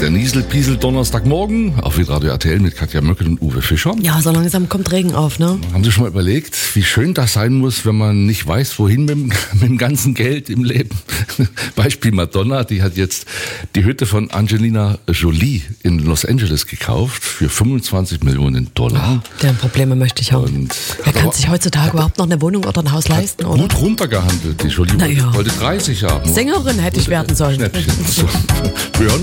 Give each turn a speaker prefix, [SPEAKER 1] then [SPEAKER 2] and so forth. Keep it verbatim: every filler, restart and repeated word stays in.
[SPEAKER 1] Der Niesel-Piesel-Donnerstagmorgen auf Radio R T L mit Katja Möckel und Uwe Fischer.
[SPEAKER 2] Ja, so langsam kommt Regen auf, ne?
[SPEAKER 1] Haben Sie schon mal überlegt, wie schön das sein muss, wenn man nicht weiß, wohin mit dem, mit dem ganzen Geld im Leben? Beispiel Madonna, die hat jetzt die Hütte von Angelina Jolie in Los Angeles gekauft für fünfundzwanzig Millionen Dollar.
[SPEAKER 2] Oh, deren Probleme möchte ich haben.
[SPEAKER 1] Und
[SPEAKER 2] Wer kann sich heutzutage überhaupt noch eine Wohnung oder ein Haus leisten, oder?
[SPEAKER 1] Gut runtergehandelt, die Jolie
[SPEAKER 2] Na ja.
[SPEAKER 1] wollte dreißig haben.
[SPEAKER 2] Sängerin hätte ich werden sollen.
[SPEAKER 1] Schnäppchen. So. Wir hören